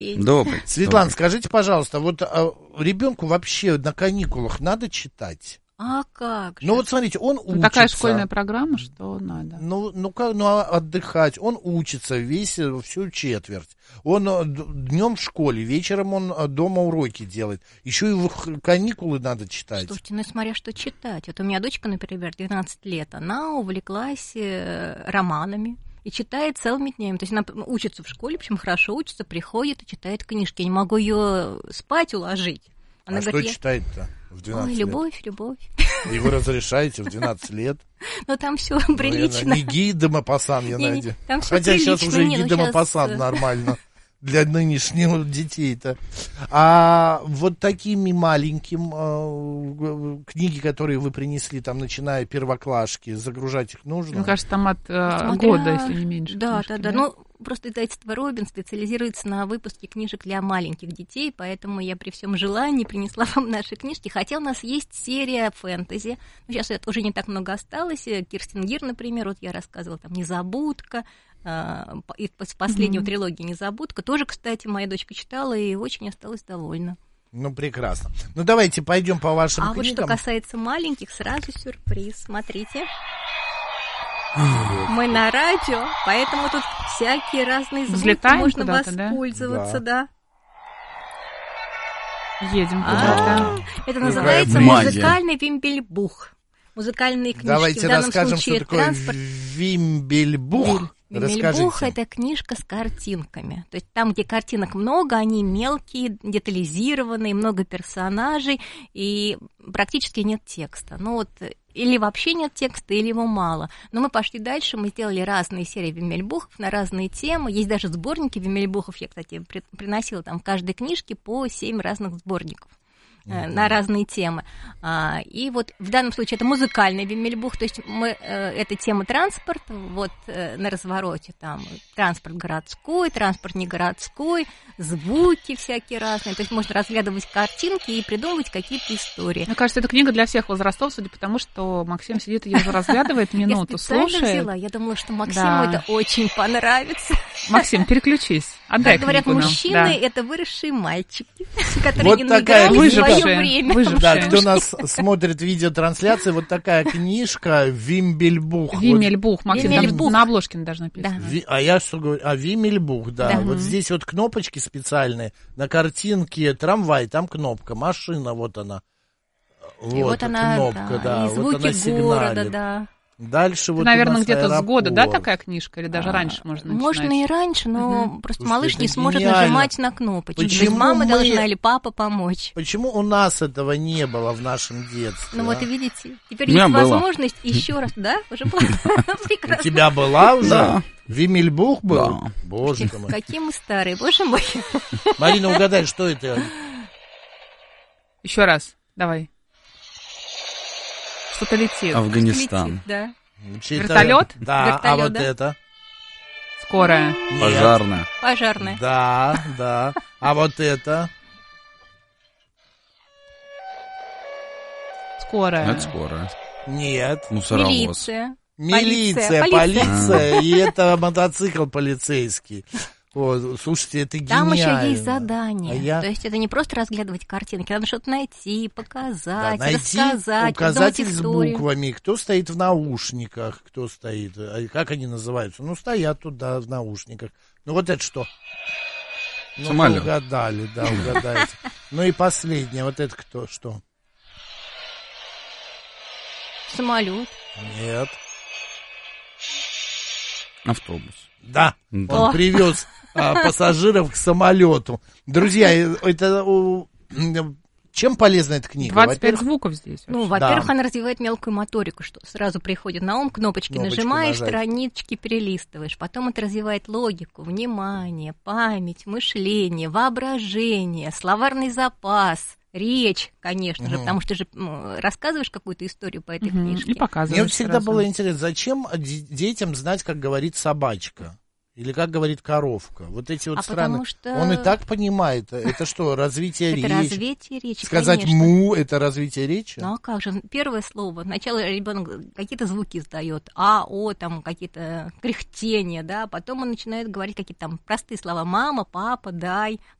Добрый. Светлана, скажите, пожалуйста, вот ребенку вообще на каникулах надо читать? А как же? Ну вот смотрите, он учится. Такая школьная программа, что надо. Отдыхать. Он учится всю четверть. Он днем в школе, вечером он дома уроки делает. Еще и в каникулы надо читать. Слушайте, ну смотря что читать. Вот у меня дочка, например, 12 лет, она увлеклась романами. И читает целыми днями. То есть она учится в школе, причем хорошо учится, приходит и читает книжки. Я не могу ее спать уложить. Она говорит, что читает-то в 12 лет? Любовь. И вы разрешаете в 12 лет? Ну, там все прилично. Не Гий де Мопассан, я надеюсь. Хотя прилично. сейчас уже Гий де Мопассан нормально для нынешних детей-то. А вот такими маленьким книги, которые вы принесли, там, начиная первоклашки, загружать их нужно? Мне кажется, там от года, если не меньше. Да. Ну, просто издательство «Робин» специализируется на выпуске книжек для маленьких детей, поэтому я при всем желании принесла вам наши книжки. Хотя у нас есть серия фэнтези. Сейчас это уже не так много осталось. Кирстен Гир, например, вот я рассказывала, там «Незабудка». Из последнего трилогии «Незабудка». Тоже, кстати, моя дочка читала и очень осталась довольна. Ну, прекрасно. Ну, давайте пойдем по вашим книгам. А вот что касается маленьких, сразу сюрприз. Смотрите. Мы на радио, поэтому тут всякие разные звуки можно воспользоваться, да. Едем куда-то. Это называется музыкальный вимбельбух. Музыкальные книжки. Давайте в данном расскажем, случае что такое транспорт. вимбельбух. Вимбельбух — это книжка с картинками. То есть там, где картинок много, они мелкие, детализированные, много персонажей, и практически нет текста. Ну вот, или вообще нет текста, или его мало. Но мы пошли дальше, мы сделали разные серии вимбельбухов на разные темы. Есть даже сборники вимбельбухов. Я, кстати, приносила там в каждой книжке по 7 разных сборников на разные темы. И вот в данном случае это музыкальный вимбельбух, то есть это тема транспорт, вот на развороте там транспорт городской, транспорт негородской, звуки всякие разные, то есть можно разглядывать картинки и придумывать какие-то истории. Мне кажется, это книга для всех возрастов, судя по тому, что Максим сидит и ее разглядывает минуту, слушает. Я взяла, я думала, что Максиму это очень понравится. Максим, переключись, отдай книгу нам. Как говорят мужчины, это выросшие мальчики, которые не наиграли в свое время. Да, кто нас смотрит видеотрансляции, вот такая книжка «Вимбельбух». Вимельбух, Максим, там на обложке даже написано. А я что говорю? Вимельбух, да. Вот здесь вот кнопочки специальные. На картинке трамвай, там кнопка, машина, вот она. Вот она, кнопка, да. И звуки города, да. Дальше вот наверное, где-то с года, да, такая книжка? Или даже раньше можно начинать? Можно и раньше, но просто малыш не сможет нажимать на кнопочки. Почему мама должна или папа помочь? Почему у нас этого не было в нашем детстве? Ну вот и видите, теперь есть возможность еще раз, да? Уже прекрасно. У тебя была уже? Да. Вимельбух был? Да. Боже мой. Какие мы старые, боже мой. Марина, угадай, что это? Еще раз, давай. Что-то летит. Афганистан. Летит, да. Вертолет? Да, вертолет, вот да? Это? Скорая. Пожарная. Пожарная. Да. А вот это? Скорая. Это скорая. Нет. Мусоровоз. Милиция, полиция. И это мотоцикл полицейский. Вот, слушайте, это гениально. Там еще есть задание. То есть это не просто разглядывать картинки, надо что-то найти, показать, рассказать, указатель с буквами, кто стоит в наушниках, кто стоит, как они называются? Ну, стоят туда в наушниках. Ну, вот это что? Самолет. Угадали, да, угадайте. Ну и последнее, вот это кто, что? Самолет. Нет. Автобус. Да, он привез пассажиров к самолету. Друзья, это чем полезна эта книга? 25 звуков здесь. Ну, во-первых, она развивает мелкую моторику, что сразу приходит на ум, кнопочки нажимаешь, странички перелистываешь. Потом это развивает логику, внимание, память, мышление, воображение, словарный запас. Речь, конечно же, потому что ты же рассказываешь какую-то историю по этой книжке. И показываешь. Мне всегда было интересно, зачем детям знать, как говорит собачка? Или как говорит коровка. Вот эти вот страны. Что... Он и так понимает. Это что, развитие речи? Это развитие речи, Сказать конечно. «му» — это развитие речи? Ну а как же? Первое слово. Сначала ребенок какие-то звуки издает. А, о, там какие-то кряхтения, да. Потом он начинает говорить какие-то там простые слова. Мама, папа, дай.